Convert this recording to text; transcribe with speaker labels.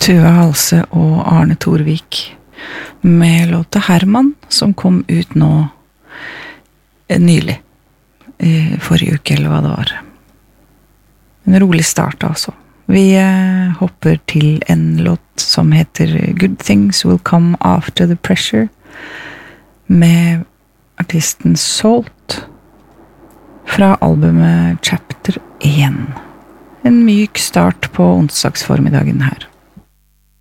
Speaker 1: Tuva Halse og Arne Torvik med låta Herman, som kom ut nå nylig, forrige uke eller hva det var. En rolig start altså. Vi hopper til en låt som heter Good Things Will Come After the Pressure med artisten Salt fra albumet Chapter 1. En myk start på onsdagsformiddagen her.